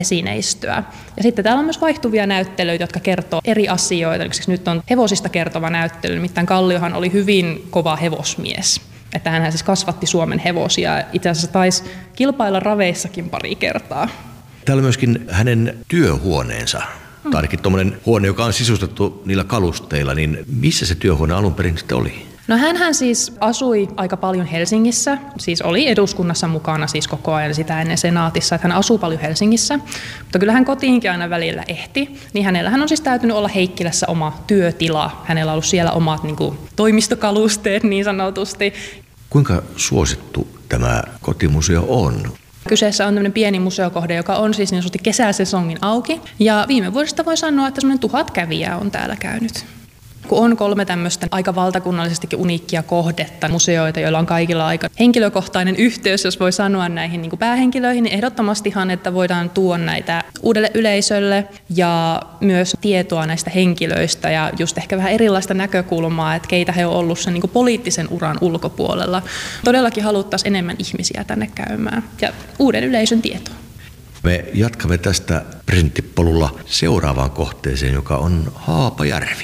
esineistöä. Ja sitten täällä on myös vaihtuvia näyttelyitä, jotka kertoo eri asioita. Nyt on hevosista kertova näyttely, nimittäin Kalliohan oli hyvin kova hevosmies. Että hän siis kasvatti Suomen hevosia. Itse asiassa taisi kilpailla raveissakin pari kertaa. Täällä on myöskin hänen työhuoneensa. Tai ainakin tuommoinen huone, joka on sisustettu niillä kalusteilla. Niin missä se työhuone alun perin sitten oli? No hänhän siis asui aika paljon Helsingissä, siis oli eduskunnassa mukana siis koko ajan sitä ennen senaatissa, että hän asuu paljon Helsingissä, mutta kyllä hän kotiinkin aina välillä ehti, niin hänellähän on siis täytynyt olla Heikkilässä oma työtila, hänellä on ollut siellä omat toimistokalusteet niin sanotusti. Kuinka suosittu tämä kotimuseo on? Kyseessä on tämmöinen pieni museokohde, joka on siis niin sanotusti kesäsesongin auki, ja viime vuodesta voi sanoa, että semmoinen 1000 kävijää on täällä käynyt. Kun on 3 tämmöistä aika valtakunnallisestikin uniikkia kohdetta, museoita, joilla on kaikilla aika henkilökohtainen yhteys, jos voi sanoa näihin päähenkilöihin, niin ehdottomastihan, että voidaan tuoda näitä uudelle yleisölle ja myös tietoa näistä henkilöistä ja just ehkä vähän erilaista näkökulmaa, että keitä he on ollut sen poliittisen uran ulkopuolella. Todellakin haluttaisiin enemmän ihmisiä tänne käymään ja uuden yleisön tietoa. Me jatkamme tästä presidenttipolulla seuraavaan kohteeseen, joka on Haapajärvi.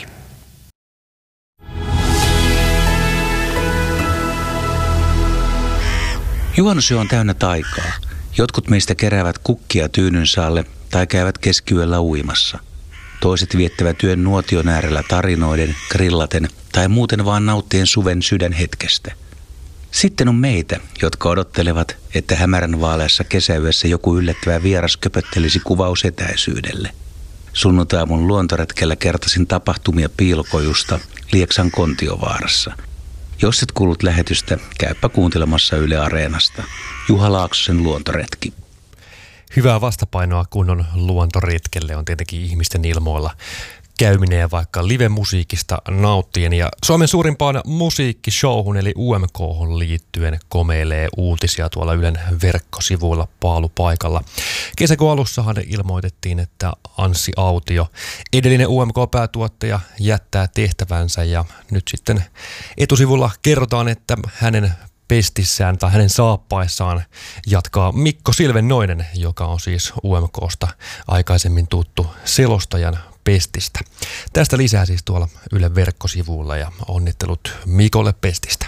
Juhannusyö on täynnä taikaa. Jotkut meistä keräävät kukkia tyynynsä alle tai käyvät keskiyöllä uimassa. Toiset viettävät yön nuotion äärellä tarinoiden, grillaten tai muuten vaan nauttien suven sydänhetkestä. Sitten on meitä, jotka odottelevat, että hämärän vaaleassa kesäyössä joku yllättävä vieras köpöttelisi kuvausetäisyydelle. Sunnuntaiaamun luontoretkellä kertasin tapahtumia Piilokojusta Lieksan Kontiovaarassa. Jos et kuullut lähetystä, käypä kuuntelemassa Yle Areenasta. Juha Laaksosen luontoretki. Hyvää vastapainoa kunnon luontoretkelle on tietenkin ihmisten ilmoilla käyminen ja vaikka live-musiikista nauttien. Ja Suomen suurimpaan musiikkishowhun eli UMK:hon liittyen komeilee uutisia tuolla Ylen verkkosivuilla paalupaikalla. Kesäkuun alussahan ilmoitettiin, että Anssi Autio, edellinen UMK-päätuottaja, jättää tehtävänsä ja nyt sitten etusivulla kerrotaan, että hänen pestissään tai hänen saappaissaan jatkaa Mikko Silvennoinen, joka on siis UMK:sta aikaisemmin tuttu selostajan pestistä. Tästä lisää siis tuolla Ylen verkkosivuilla ja onnittelut Mikolle pestistä.